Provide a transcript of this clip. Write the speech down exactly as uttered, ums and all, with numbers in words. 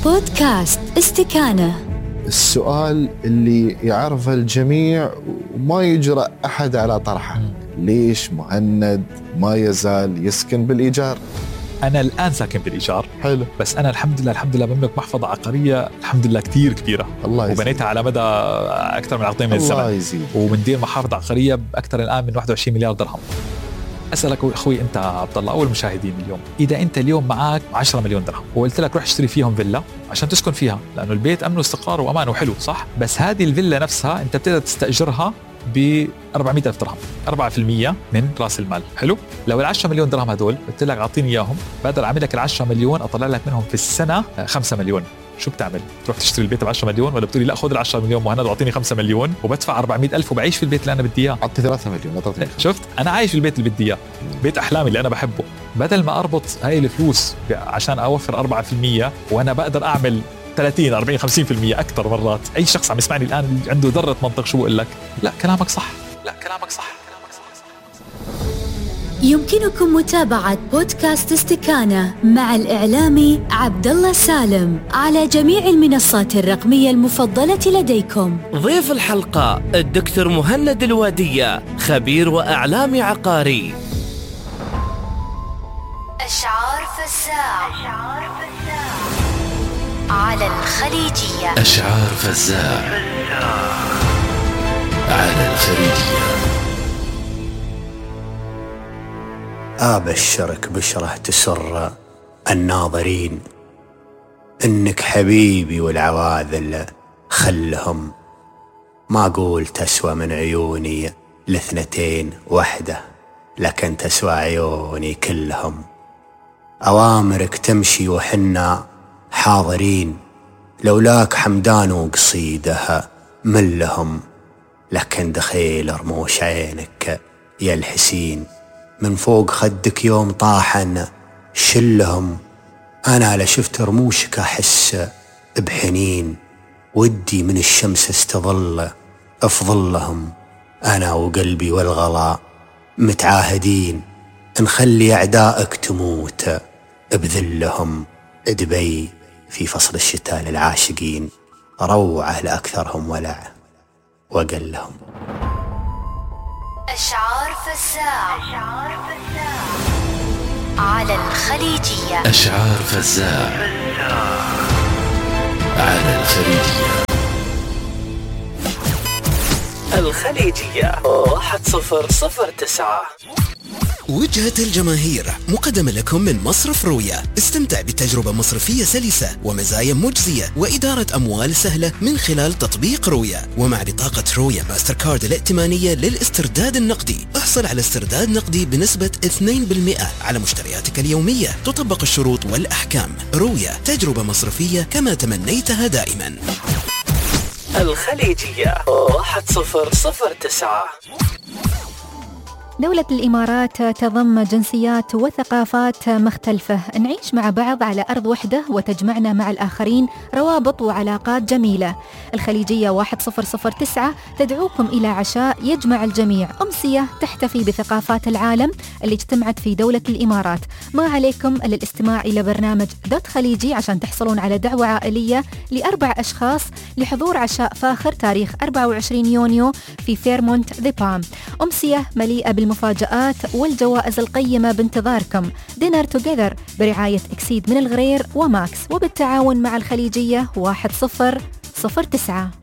بودكاست استكانة. السؤال اللي يعرفه الجميع وما يجرأ أحد على طرحه: ليش مهند ما يزال يسكن بالإيجار؟ أنا الآن ساكن بالإيجار. حلو. بس أنا الحمد لله الحمد لله بملك محفظة عقارية الحمد لله كتير كبيرة. الله يزيد. وبنيتها على مدى أكثر من عقدين من الزمن. الله يزيد. ومندير محافظة عقارية بأكثر الآن من واحد وعشرين مليار درهم. أسألك أخوي أنت عبد الله أول مشاهدين اليوم، إذا أنت اليوم معك عشرة مليون درهم وقلت لك روح اشتري فيهم فيلا عشان تسكن فيها، لأنه البيت أمن واستقرار وأمان وحلو صح، بس هذه الفيلا نفسها أنت بتقدر تستأجرها ب أربعمائة ألف درهم، أربعة بالمئة من رأس المال. حلو. لو العشرة مليون درهم هدول قلت لك أعطيني إياهم، بقدر أعمل لك العشرة مليون أطلع لك منهم في السنة خمسة مليون. شو بتعمل؟ تروح تشتري البيت بعشرة مليون، ولا بتقولي لا خذ العشرة مليون مهند واعطيني خمسة مليون وبدفع أربعمائة ألف وبعيش في البيت اللي أنا بدي إياه؟ عطي ثلاثة مليون. عطي. شفت؟ أنا عايش في البيت اللي بدي إياه، بيت أحلامي اللي أنا بحبه، بدل ما أربط هاي الفلوس عشان أوفر أربعة بالمئة وأنا بقدر أعمل ثلاثين أربعين خمسين بالمئة أكتر مرات. أي شخص عم يسمعني الآن عنده ذرة منطق شو بقول لك؟ لا كلامك صح، لا كلامك صح. يمكنكم متابعة بودكاست استكانة مع الإعلامي عبد الله سالم على جميع المنصات الرقمية المفضلة لديكم. ضيف الحلقة الدكتور مهند الوادية، خبير وإعلامي عقاري. أشعار فزاع على الخليجية. أشعار فزاع على الخليجية. أبشرك بشرة تسر الناظرين إنك حبيبي والعواذل خلهم، ما أقول تسوى من عيوني الاثنتين وحده، لكن تسوى عيوني كلهم. أوامرك تمشي وحنا حاضرين، لولاك حمدان وقصيدها من لهم، لكن دخيل رموش عينك يا الحسين من فوق خدك يوم طاحن شلهم. أنا لشفت رموشك أحس بحنين، ودي من الشمس استظل أفضلهم. أنا وقلبي والغلا متعاهدين، نخلي أعدائك تموت بذلهم. دبي في فصل الشتاء للعاشقين، روعة لأكثرهم ولع وقلهم. أشعار فزاع على الخليجية. أشعار فزاع على الخليجية. الخليجية واحد صفر صفر تسعة. وجهة الجماهير مقدمة لكم من مصرف رويا. استمتع بتجربة مصرفية سلسة ومزايا مجزية وإدارة أموال سهلة من خلال تطبيق رويا. ومع بطاقة رويا ماستر كارد الائتمانية للاسترداد النقدي احصل على استرداد نقدي بنسبة اثنين بالمئة على مشترياتك اليومية. تطبق الشروط والأحكام. رويا، تجربة مصرفية كما تمنيتها دائما. الخليجية واحد صفر صفر تسعة. دولة الإمارات تضم جنسيات وثقافات مختلفة، نعيش مع بعض على أرض وحدة وتجمعنا مع الآخرين روابط وعلاقات جميلة. الخليجية واحد صفر صفر تسعة تدعوكم إلى عشاء يجمع الجميع، أمسية تحتفي بثقافات العالم اللي اجتمعت في دولة الإمارات. ما عليكم إلا الاستماع إلى برنامج دوت خليجي عشان تحصلون على دعوة عائلية لأربع أشخاص لحضور عشاء فاخر تاريخ أربعة وعشرين يونيو في فيرمونت ذا بام. أمسية مليئة بالمفاجآت والجوائز القيمة بانتظاركم. دينر توجذر برعاية إكسيد من الغرير وماكس وبالتعاون مع الخليجية واحد صفر صفر تسعة.